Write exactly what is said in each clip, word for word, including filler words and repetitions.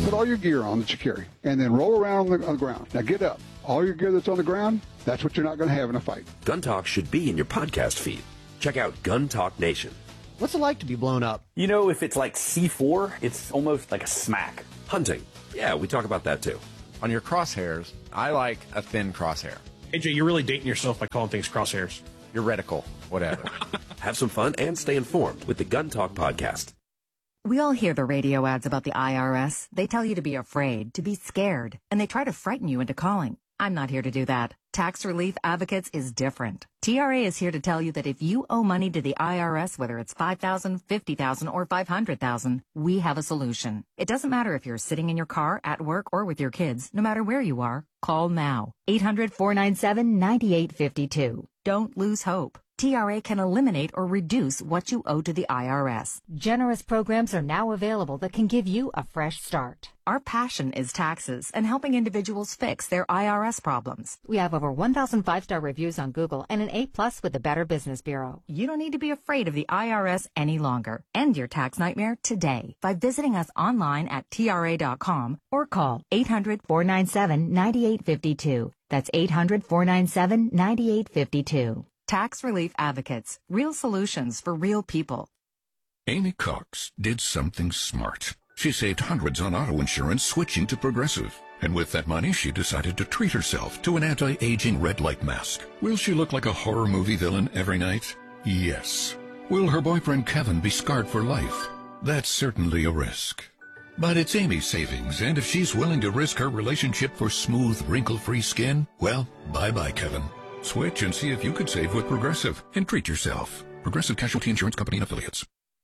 put all your gear on that you carry, and then roll around on the, on the ground. Now get up. All your gear that's on the ground, that's what you're not going to have in a fight. Gun Talk should be in your podcast feed. Check out Gun Talk Nation. What's it like to be blown up? You know, if it's like C four, it's almost like a smack. Hunting. Yeah, we talk about that too. On your crosshairs, I like a thin crosshair. A J, you're really dating yourself by calling things crosshairs. Your reticle, whatever. Have some fun and stay informed with the Gun Talk podcast. We all hear the radio ads about the I R S. They tell you to be afraid, to be scared, and they try to frighten you into calling. I'm not here to do that. Tax Relief Advocates is different. T R A is here to tell you that if you owe money to the I R S, whether it's five thousand dollars, fifty thousand dollars, or five hundred thousand dollars, we have a solution. It doesn't matter if you're sitting in your car, at work, or with your kids. No matter where you are, call now. eight hundred, four nine seven, nine eight five two. Don't lose hope. T R A can eliminate or reduce what you owe to the I R S. Generous programs are now available that can give you a fresh start. Our passion is taxes and helping individuals fix their I R S problems. We have over one thousand five-star reviews on Google and an A plus with the Better Business Bureau. You don't need to be afraid of the I R S any longer. End your tax nightmare today by visiting us online at T R A dot com or call eight hundred, four nine seven, nine eight five two. That's eight hundred, four nine seven, nine eight five two. Tax Relief Advocates. Real solutions for real people. Amy Cox did something smart. She saved hundreds on auto insurance switching to Progressive. And with that money, she decided to treat herself to an anti-aging red light mask. Will she look like a horror movie villain every night? Yes. Will her boyfriend Kevin be scarred for life? That's certainly a risk. But it's Amy's savings, and if she's willing to risk her relationship for smooth, wrinkle-free skin, well, bye-bye, Kevin. Switch and see if you could save with Progressive and treat yourself. Progressive Casualty Insurance Company and Affiliates.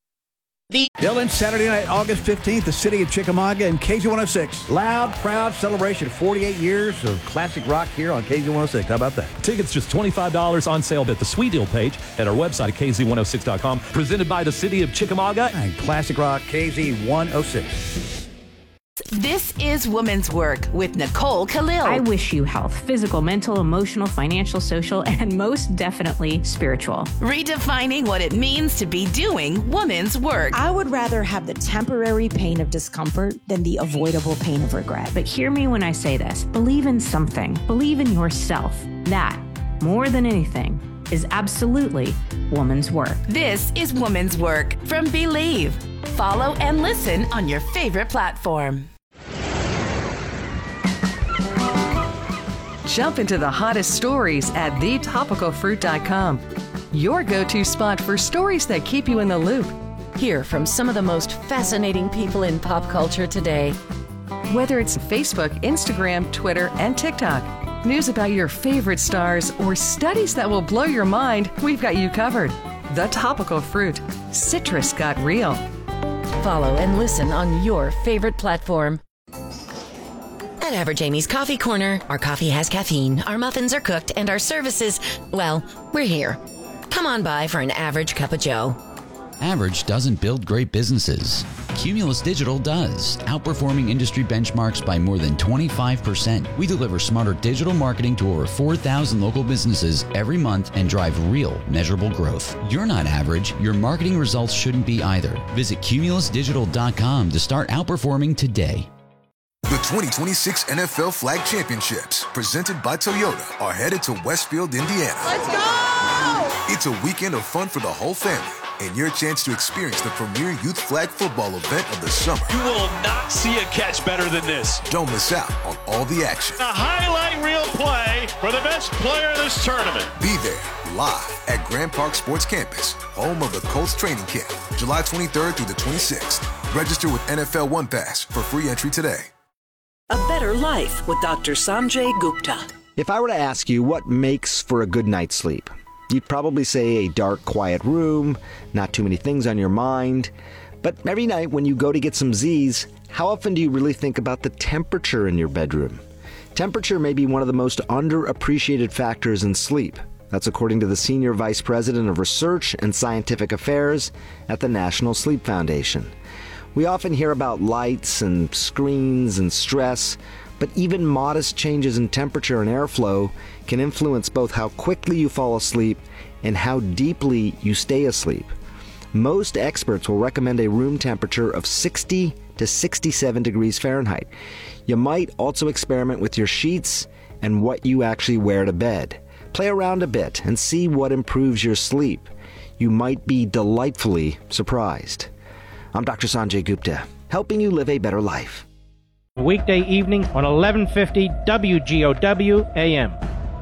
Dylan, Saturday night, August fifteenth, the city of Chickamauga and K Z one oh six. Loud, proud celebration. forty-eight years of classic rock here on K Z one oh six. How about that? Tickets just twenty-five dollars on sale at the Sweet Deal page at our website at K Z one oh six dot com. Presented by the city of Chickamauga and classic rock K Z one oh six. This is Women's Work with Nicole Khalil. I wish you health, physical, mental, emotional, financial, social, and most definitely spiritual. Redefining what it means to be doing women's work. I would rather have the temporary pain of discomfort than the avoidable pain of regret. But hear me when I say this. Believe in something. Believe in yourself. That, more than anything, is absolutely woman's work. This is Woman's Work from Believe. Follow and listen on your favorite platform. Jump into the hottest stories at the topical fruit dot com. Your go-to spot for stories that keep you in the loop. Hear from some of the most fascinating people in pop culture today. Whether it's Facebook, Instagram, Twitter, and TikTok, news about your favorite stars, or studies that will blow your mind, we've got you covered. The Topical Fruit. Citrus got real. Follow and listen on your favorite platform. At Average Amy's Coffee Corner, our coffee has caffeine, our muffins are cooked, and our services, well, we're here. Come on by for an average cup of joe. Average doesn't build great businesses. Cumulus Digital does, outperforming industry benchmarks by more than twenty-five percent. We deliver smarter digital marketing to over four thousand local businesses every month and drive real, measurable growth. You're not average. Your marketing results shouldn't be either. Visit cumulus digital dot com to start outperforming today. The twenty twenty-six N F L Flag Championships, presented by Toyota, are headed to Westfield, Indiana. Let's go! It's a weekend of fun for the whole family, and your chance to experience the premier youth flag football event of the summer. You will not see a catch better than this. Don't miss out on all the action. A highlight reel play for the best player in this tournament. Be there, live at Grand Park Sports Campus, home of the Colts training camp, July twenty-third through the twenty-sixth. Register with N F L One Pass for free entry today. A Better Life with Doctor Sanjay Gupta. If I were to ask you what makes for a good night's sleep, you'd probably say a dark, quiet room, not too many things on your mind. But every night when you go to get some Z's, how often do you really think about the temperature in your bedroom? Temperature may be one of the most underappreciated factors in sleep. That's according to the Senior Vice President of Research and Scientific Affairs at the National Sleep Foundation. We often hear about lights and screens and stress, but even modest changes in temperature and airflow can influence both how quickly you fall asleep and how deeply you stay asleep. Most experts will recommend a room temperature of sixty to sixty-seven degrees Fahrenheit. You might also experiment with your sheets and what you actually wear to bed. Play around a bit and see what improves your sleep. You might be delightfully surprised. I'm Doctor Sanjay Gupta, helping you live a better life. Weekday evening on eleven fifty W G O W A M.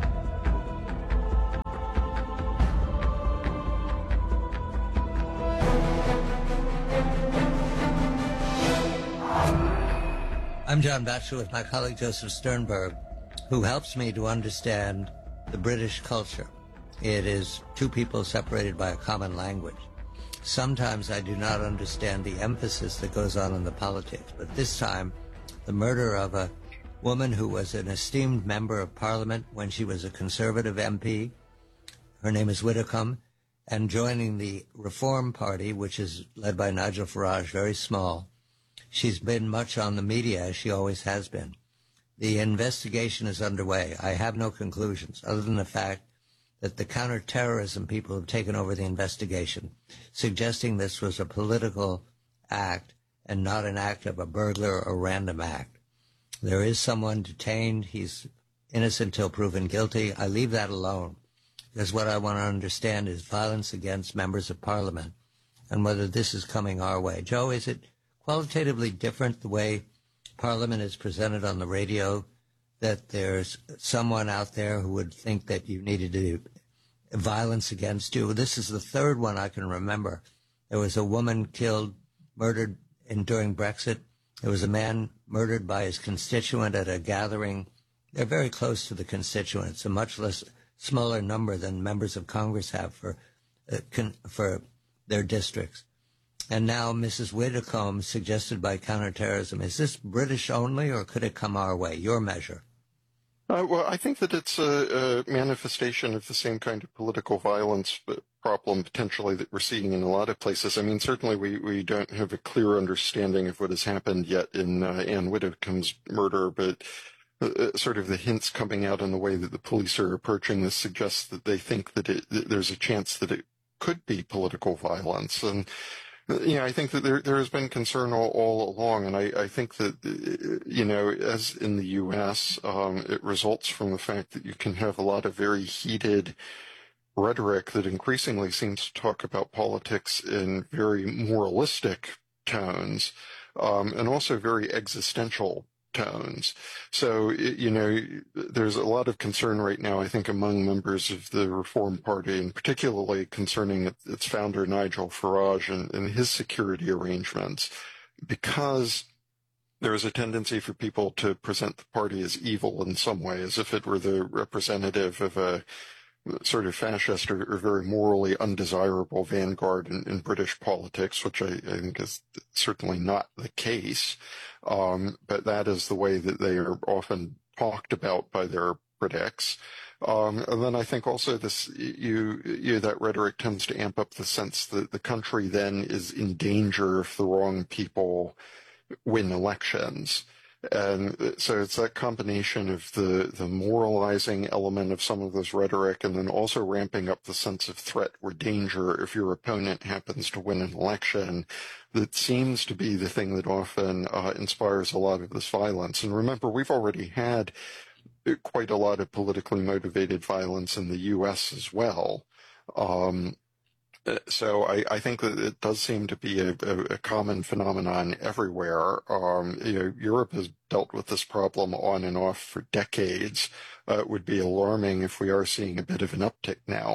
I'm John Batchelor with my colleague Joseph Sternberg, who helps me to understand the British culture. It is two people separated by a common language. Sometimes I do not understand the emphasis that goes on in the politics, but this time, the murder of a woman who was an esteemed member of Parliament when she was a Conservative M P, her name is Widdicombe, and joining the Reform Party, which is led by Nigel Farage, very small. She's been much on the media, as she always has been. The investigation is underway. I have no conclusions, other than the fact that the counterterrorism people have taken over the investigation, suggesting this was a political act and not an act of a burglar or random act. There is someone detained. He's innocent till proven guilty. I leave that alone, because what I want to understand is violence against members of Parliament and whether this is coming our way. Joe, is it qualitatively different the way Parliament is presented on the radio, that there's someone out there who would think that you needed to do violence against you? This is the third one I can remember. There was a woman killed, murdered in, during Brexit. There was a man murdered by his constituent at a gathering. They're very close to the constituents, a much less smaller number than members of Congress have for uh, con, for their districts. And now Missus Widdicombe, suggested by counterterrorism. Is this British only, or could it come our way? Your measure. Uh, well, I think that it's a, a manifestation of the same kind of political violence problem potentially that we're seeing in a lot of places. I mean, certainly we, we don't have a clear understanding of what has happened yet in uh, Anne Widdicombe's murder, but uh, sort of the hints coming out in the way that the police are approaching this suggests that they think that, it, that there's a chance that it could be political violence. And you know, I think that there there has been concern all, all along, and I, I think that, you know, as in the U S, um, it results from the fact that you can have a lot of very heated rhetoric that increasingly seems to talk about politics in very moralistic tones, um, and also very existential tones. So, you know, there's a lot of concern right now, I think, among members of the Reform Party, and particularly concerning its founder, Nigel Farage, and, and his security arrangements, because there is a tendency for people to present the party as evil in some way, as if it were the representative of a sort of fascist or, or very morally undesirable vanguard in, in British politics, which I, I think is certainly not the case. Um, but that is the way that they are often talked about by their critics. Um, and then I think also this, you, you, that rhetoric tends to amp up the sense that the country then is in danger if the wrong people win elections. And so it's that combination of the, the moralizing element of some of this rhetoric, and then also ramping up the sense of threat or danger if your opponent happens to win an election, that seems to be the thing that often uh, inspires a lot of this violence. And remember, we've already had quite a lot of politically motivated violence in the U S as well. Um, So I, I think that it does seem to be a, a, a common phenomenon everywhere. Um, you know, Europe has dealt with this problem on and off for decades. Uh, it would be alarming if we are seeing a bit of an uptick now.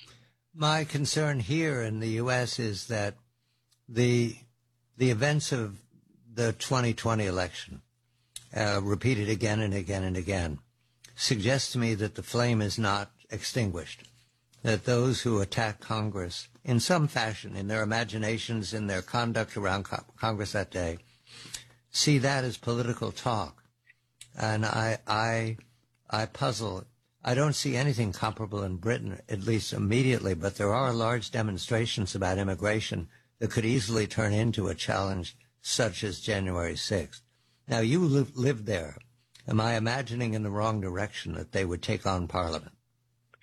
My concern here in the U S is that the the events of the twenty twenty election, uh, repeated again and again and again, suggest to me that the flame is not extinguished, that those who attack Congress in some fashion, in their imaginations, in their conduct around co- Congress that day, see that as political talk. And I, I, I puzzle. I don't see anything comparable in Britain, at least immediately, but there are large demonstrations about immigration that could easily turn into a challenge such as January sixth. Now, you live, lived there. Am I imagining in the wrong direction that they would take on Parliament?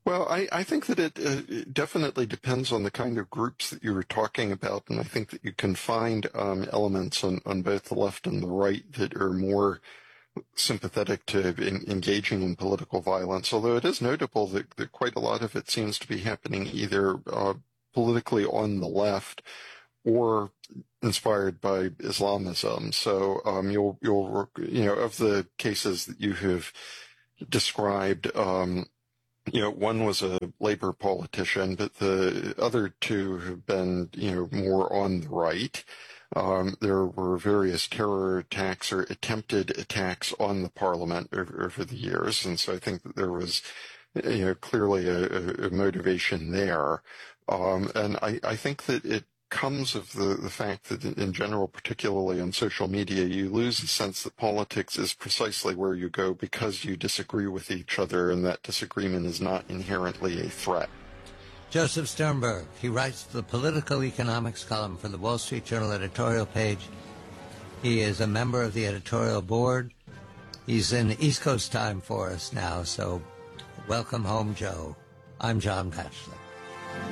Well, I, I think that it, uh, it definitely depends on the kind of groups that you were talking about, and I think that you can find um, elements on, on both the left and the right that are more sympathetic to in, engaging in political violence, although it is notable that, that quite a lot of it seems to be happening either uh, politically on the left or inspired by Islamism. So um, you'll, you'll, you know, of the cases that you have described, um, you know, one was a labor politician, but the other two have been, you know, more on the right. Um, there were various terror attacks or attempted attacks on the parliament over, over the years. And so I think that there was, you know, clearly a, a motivation there. Um, and I, I think that it comes of the, the fact that in general, particularly on social media, you lose the sense that politics is precisely where you go because you disagree with each other, and that disagreement is not inherently a threat. Joseph Sternberg, he writes the political economics column for the Wall Street Journal editorial page. He is a member of the editorial board. He's in East Coast time for us now, so welcome home, Joe. I'm John Batchelor.